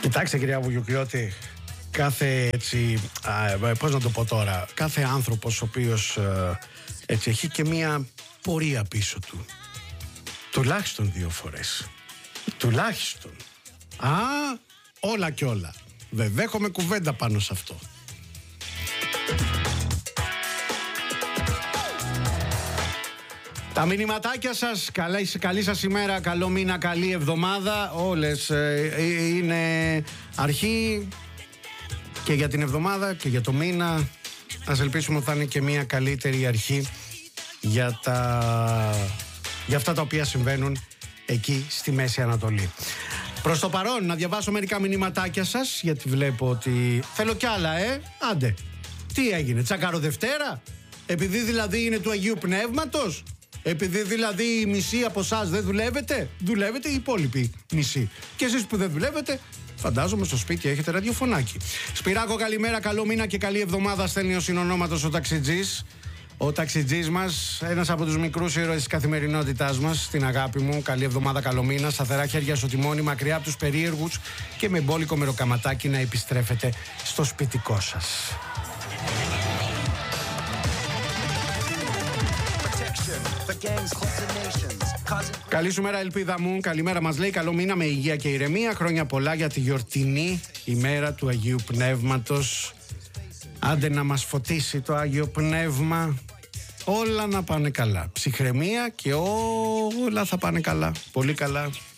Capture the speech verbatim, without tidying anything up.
Κοιτάξτε, κυρία Βουγιουκλιώτη, κάθε έτσι, α, πώς να το πω τώρα, κάθε άνθρωπος ο οποίος α, έτσι έχει και μία πορεία πίσω του. Τουλάχιστον δύο φορές. Τουλάχιστον. Α, όλα και όλα. Δεν δέχομαι κουβέντα πάνω σε αυτό. Τα μηνυματάκια σας, καλή, καλή σας ημέρα, καλό μήνα, καλή εβδομάδα. Όλες ε, ε, είναι αρχή και για την εβδομάδα και για το μήνα. Ας ελπίσουμε ότι θα είναι και μια καλύτερη αρχή για, τα, για αυτά τα οποία συμβαίνουν εκεί στη Μέση Ανατολή. Προς το παρόν, να διαβάσω μερικά μηνυματάκια σας, γιατί βλέπω ότι θέλω κι άλλα, ε. Άντε, τι έγινε, τσακάρο Δευτέρα? Επειδή δηλαδή είναι του Αγίου Πνεύματος? Επειδή δηλαδή η μισή από εσάς δεν δουλεύετε? Δουλεύετε οι υπόλοιποι μισή. Και εσείς που δεν δουλεύετε, φαντάζομαι στο σπίτι έχετε ραδιοφωνάκι. Σπυράκο, καλημέρα, καλό μήνα και καλή εβδομάδα, στέλνει ο συνονόματος ο ταξιτζής. Ο ταξιτζής μας, ένας από τους μικρούς ήρωες της καθημερινότητάς μας. Την αγάπη μου, καλή εβδομάδα, καλό μήνα. Σταθερά χέρια στο τιμόνι, μακριά από τους περίεργους και με μπόλικο μεροκαματάκι να επιστρέφετε στο σπιτικό σας. Καλή σου μέρα, ελπίδα μου. Καλημέρα, μας λέει. Καλό μήνα με υγεία και ηρεμία. Χρόνια πολλά για τη γιορτινή ημέρα του Αγίου Πνεύματος. Άντε να μας φωτίσει το Άγιο Πνεύμα. Όλα να πάνε καλά. Ψυχραιμία και όλα θα πάνε καλά. Πολύ καλά.